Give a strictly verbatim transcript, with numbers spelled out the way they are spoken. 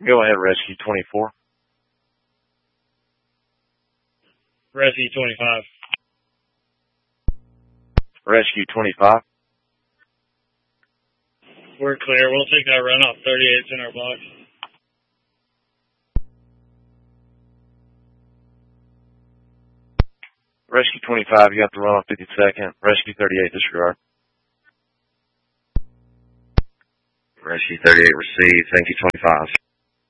Go ahead, Rescue twenty-four. Rescue twenty-five. Rescue twenty-five. We're clear. We'll take that run off thirty-eight in our box. Rescue twenty-five, you got the run off fifty-second. Rescue thirty-eight, disregard. Rescue thirty-eight received. Thank you, twenty-five.